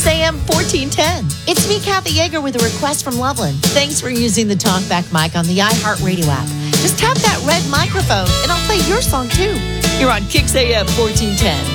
Kix AM 1410. It's me, Kathy Yeager, with a request from Loveland. Thanks for using the TalkBack mic on the iHeartRadio app. Just tap that red microphone and I'll play your song too. You're on Kix AM 1410.